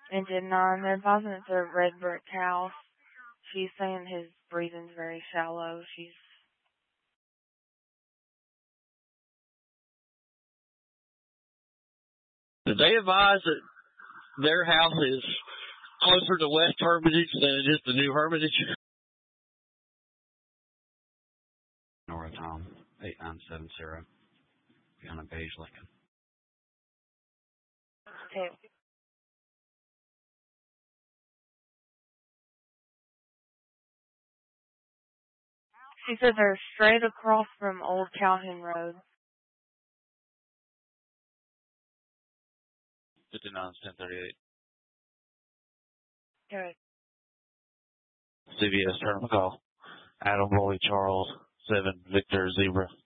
Engine 9, they're advising it's a red brick house. She's saying his breathing's very shallow. Did they advise that their house is closer to West Hermitage than it is to New Hermitage? Nora Tom, 8970, behind a beige Lincoln. Okay. She said they're straight across from Old Calhoun Road. 59-1038. Okay. CBS, turn the call. Adam Boy Charles, 7 Victor Zebra.